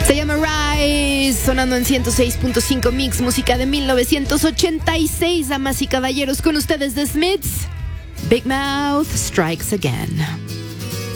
Se llama Rise, sonando en 106.5 Mix, música de 1986. Damas y caballeros, con ustedes The Smiths, Big Mouth Strikes Again.